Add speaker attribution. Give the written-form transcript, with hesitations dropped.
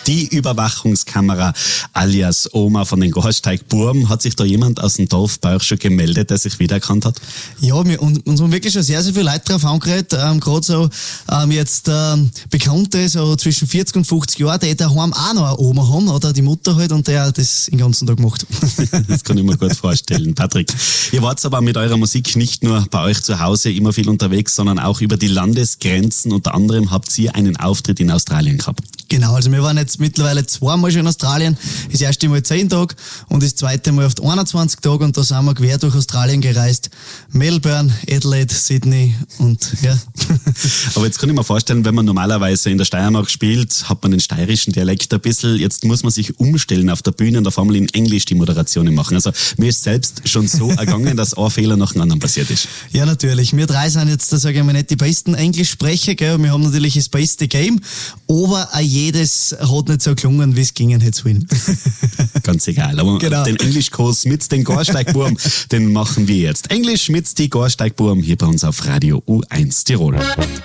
Speaker 1: die Überwachungskamera alias Oma von den Gorsteig-Burm. Hat sich da jemand aus dem Dorf bei euch schon gemeldet, der sich wiedererkannt hat?
Speaker 2: Ja, uns haben wirklich schon sehr, sehr viele Leute drauf angeredet. Gerade so jetzt Bekannte, so zwischen 40 und 50 Jahren, die daheim auch noch eine Oma haben, oder die Mutter halt, und der das den ganzen Tag macht.
Speaker 1: Das kann ich mir gut vorstellen. Patrick, ihr wart aber mit eurer Musik nicht nur bei euch zu Hause immer viel unterwegs, sondern auch über die Landesgrenzen. Unter anderem habt ihr einen Auftritt in Australien gehabt.
Speaker 2: Genau, also wir waren jetzt mittlerweile zweimal schon in Australien. Das erste Mal 10 Tage und das zweite Mal auf 21 Tage, und da sind wir quer durch Australien gereist. Melbourne, Adelaide, Sydney und ja.
Speaker 1: Aber jetzt kann ich mir vorstellen, wenn man normalerweise in der Steiermark spielt, hat man den steirischen Dialekt ein bisschen. Jetzt muss man sich umstellen auf der Bühne und auf einmal in Englisch die Moderationen machen. Also mir ist selbst schon so ergangen, dass ein Fehler nach dem anderen passiert ist.
Speaker 2: Ja, natürlich. Wir drei sind jetzt, da sage ich mal, nicht die besten Englischsprecher, gell? Wir haben natürlich das beste Game, aber auch jedes hat nicht so gelungen, wie es gingen hätte sollen.
Speaker 1: Ganz egal. Aber genau. Den Englischkurs mit den Gorsteig-Burm, den machen wir jetzt. Englisch mit die Gorsteig-Burm hier bei uns auf Radio U1 Tirol.